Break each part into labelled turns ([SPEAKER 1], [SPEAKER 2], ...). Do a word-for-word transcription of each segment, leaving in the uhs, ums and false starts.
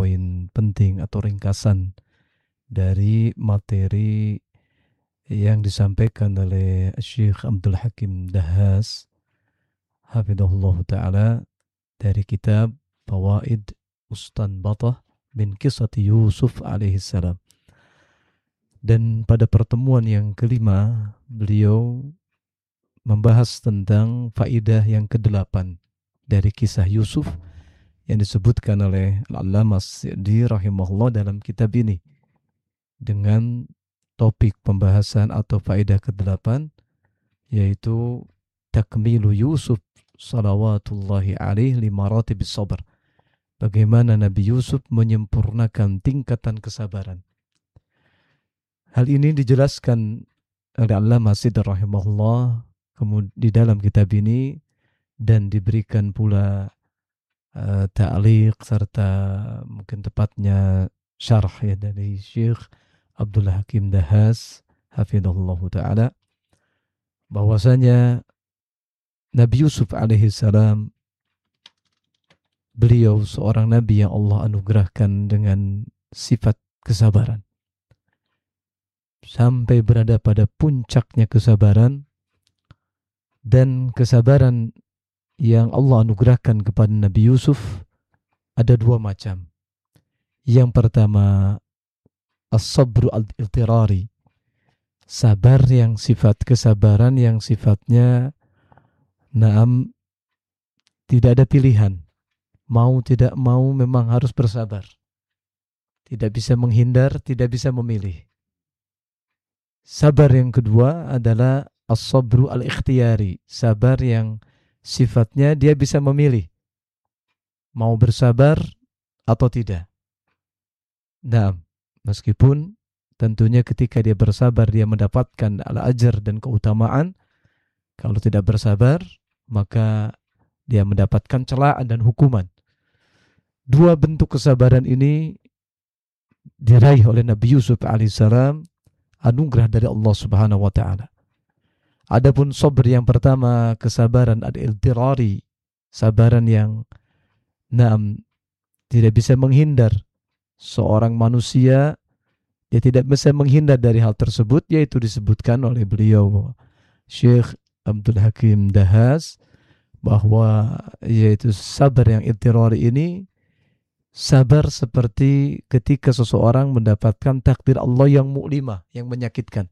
[SPEAKER 1] poin penting atau ringkasan dari materi yang disampaikan oleh Syekh Abdul Hakim Dahas hafidhahullah ta'ala dari kitab Fawaid Mustanbatah min Qissati Yusuf alaihi salam. Dan pada pertemuan yang kelima beliau membahas tentang faidah yang kedelapan dari kisah Yusuf yang disebutkan oleh Al-Allamah As-Sa'di rahimahullah dalam kitab ini dengan topik pembahasan atau faidah kedelapan, yaitu takmilu Yusuf salawatullahi alaihi li maratibis sabr. Bagaimana Nabi Yusuf menyempurnakan tingkatan kesabaran. Hal ini dijelaskan oleh Al-Allamah As-Sa'di rahimahullah di dalam kitab ini dan diberikan pula Uh, ta'liq serta mungkin tepatnya syarah ya dari Syekh Abdul Hakim Dahas hafizahullah ta'ala, bahwasanya Nabi Yusuf alaihi salam beliau seorang nabi yang Allah anugerahkan dengan sifat kesabaran sampai berada pada puncaknya kesabaran, dan kesabaran yang Allah anugerahkan kepada Nabi Yusuf ada dua macam. Yang pertama, as-sabru al-iltirari, sabar yang sifat kesabaran yang sifatnya naam tidak ada pilihan, mau tidak mau memang harus bersabar, tidak bisa menghindar, tidak bisa memilih. Sabar yang kedua adalah as-sabru al-ikhtiyari, sabar yang sifatnya dia bisa memilih mau bersabar atau tidak. Nah, meskipun tentunya ketika dia bersabar dia mendapatkan al-ajr dan keutamaan, kalau tidak bersabar maka dia mendapatkan celaan dan hukuman. Dua bentuk kesabaran ini diraih oleh Nabi Yusuf alaihissalam, anugerah dari Allah Subhanahu wa taala. Adapun sabr yang pertama, kesabaran al-iltirari, sabaran yang naam tidak bisa menghindar. Seorang manusia dia tidak bisa menghindar dari hal tersebut, yaitu disebutkan oleh beliau Syekh Abdul Hakim Dahas bahwa yaitu sabar yang iltirari ini sabar seperti ketika seseorang mendapatkan takdir Allah yang mu'limah, yang menyakitkan,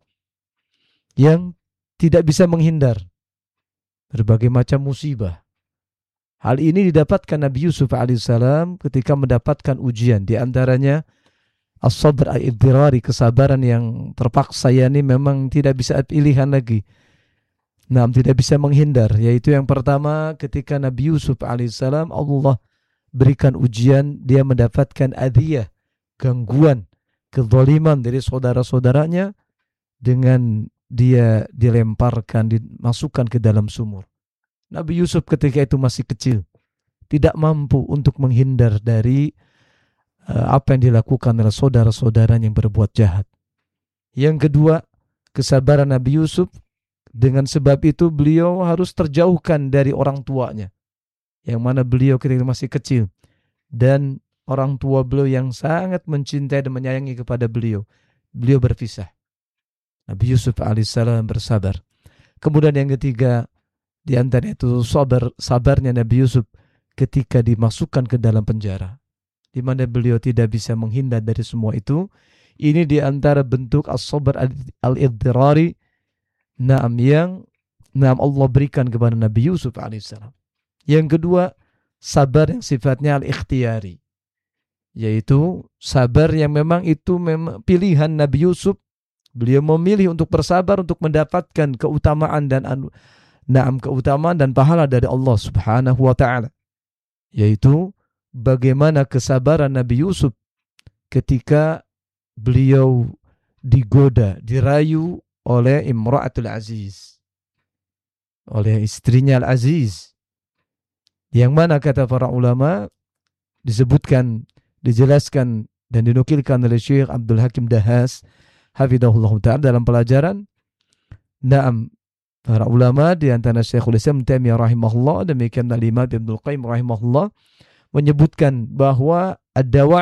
[SPEAKER 1] yang tidak bisa menghindar berbagai macam musibah. Hal ini didapatkan Nabi Yusuf alaihissalam ketika mendapatkan ujian. Di antaranya as-sabr al-iddirari, kesabaran yang terpaksa, yakni memang tidak bisa pilihan lagi. Nah, tidak bisa menghindar. Yaitu yang pertama, ketika Nabi Yusuf alaihissalam Allah berikan ujian, dia mendapatkan adiyah, gangguan, kezaliman dari saudara-saudaranya dengan dia dilemparkan, dimasukkan ke dalam sumur. Nabi Yusuf ketika itu masih kecil, tidak mampu untuk menghindar dari uh, apa yang dilakukan oleh saudara-saudaranya yang berbuat jahat. Yang kedua, kesabaran Nabi Yusuf, dengan sebab itu beliau harus terjauhkan dari orang tuanya, yang mana beliau ketika masih kecil, dan orang tua beliau yang sangat mencintai dan menyayangi kepada beliau, beliau berpisah. Nabi Yusuf alaihissalam bersabar. Kemudian yang ketiga, di antara itu sabar, sabarnya Nabi Yusuf ketika dimasukkan ke dalam penjara, di mana beliau tidak bisa menghindar dari semua itu. Ini di antara bentuk as-sabr al-iddirari, naam yang naam Allah berikan kepada Nabi Yusuf alaihissalam. Yang kedua, sabar yang sifatnya al-ikhtiyari, yaitu sabar yang memang itu memang pilihan Nabi Yusuf. Beliau memilih untuk bersabar untuk mendapatkan keutamaan dan anu, naam keutamaan dan pahala dari Allah Subhanahu wa taala. Yaitu bagaimana kesabaran Nabi Yusuf ketika beliau digoda, dirayu oleh Imra'atul Aziz, oleh istrinya Al-Aziz, yang mana kata para ulama disebutkan, dijelaskan dan dinukilkan oleh Syekh Abdul Hakim Dahas hafizahullah ta'ala dalam pelajaran. Naam, para ulama di antara Syekhul Islam Taimiyah rahimahullah, demikian Imam Ibnu Qayyim rahimahullah, menyebutkan bahwa ad-dawa'